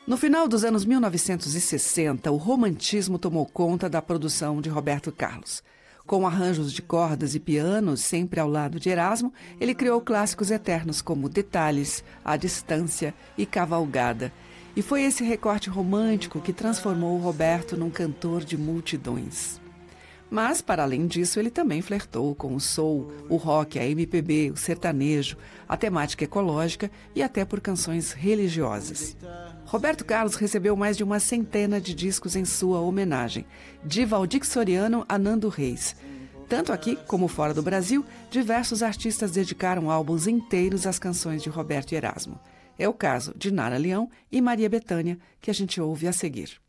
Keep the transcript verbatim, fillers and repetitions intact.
No final dos anos mil novecentos e sessenta, o romantismo tomou conta da produção de Roberto Carlos. Com arranjos de cordas e pianos, sempre ao lado de Erasmo, ele criou clássicos eternos como Detalhes, A Distância e Cavalgada. E foi esse recorte romântico que transformou o Roberto num cantor de multidões. Mas, para além disso, ele também flertou com o soul, o rock, a M P B, o sertanejo, a temática ecológica e até por canções religiosas. Roberto Carlos recebeu mais de uma centena de discos em sua homenagem, de Valdir Soriano a Nando Reis. Tanto aqui como fora do Brasil, diversos artistas dedicaram álbuns inteiros às canções de Roberto e Erasmo. É o caso de Nara Leão e Maria Bethânia, que a gente ouve a seguir.